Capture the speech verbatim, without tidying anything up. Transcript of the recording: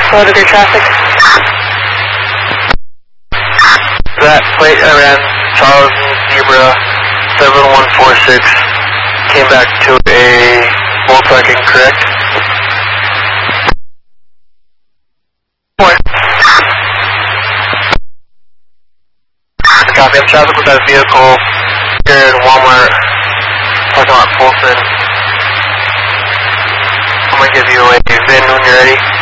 Slow degree traffic. That plate I ran, Charles Zebra seven one four six, came back to a Volkswagen, correct? Copy, I'm traffic with that vehicle here in Walmart, parking lot Folsom. I'm going to give you a V I N when you're ready.